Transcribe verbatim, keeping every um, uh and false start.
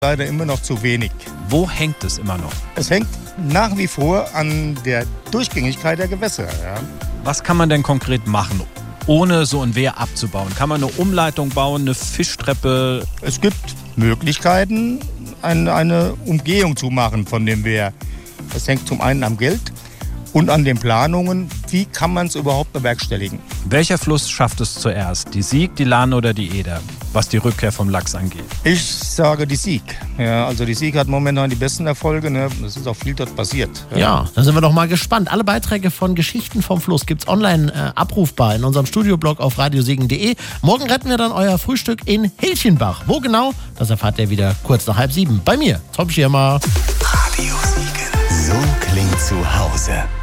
leider immer noch zu wenig. Wo hängt es immer noch? Es hängt nach wie vor an der Durchgängigkeit der Gewässer. Ja. Was kann man denn konkret machen, ohne so ein Wehr abzubauen? Kann man eine Umleitung bauen, eine Fischtreppe? Es gibt Möglichkeiten, eine, eine Umgehung zu machen von dem Wehr. Das hängt zum einen am Geld und an den Planungen. Wie kann man es überhaupt bewerkstelligen? Welcher Fluss schafft es zuerst? Die Sieg, die Lahn oder die Eder, was die Rückkehr vom Lachs angeht? Ich sage die Sieg. Ja, also die Sieg hat momentan die besten Erfolge. Ne? Es ist auch viel dort passiert. Ja, ja, da sind wir doch mal gespannt. Alle Beiträge von Geschichten vom Fluss gibt es online äh, abrufbar in unserem Studioblog auf radiosiegen punkt de. Morgen retten wir dann euer Frühstück in Hilchenbach. Wo genau? Das erfahrt ihr wieder kurz nach halb sieben. Bei mir, Tom Schirmer. Radio Siegen. So klingt zu Hause.